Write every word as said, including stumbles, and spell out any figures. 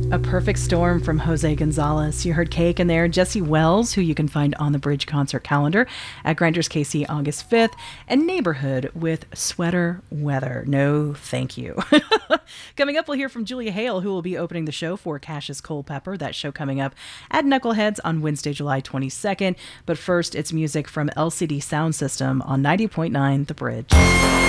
A Perfect Storm from Jose Gonzalez. You heard Cake in there. Jesse Wells, who you can find on the Bridge concert calendar at Grinders K C August fifth. And Neighborhood with Sweater Weather. No, thank you. Coming up, we'll hear from Julia Hale, who will be opening the show for Cassius Culpepper. That show coming up at Knuckleheads on Wednesday, July twenty-second. But first, it's music from L C D Sound System on ninety point nine The Bridge.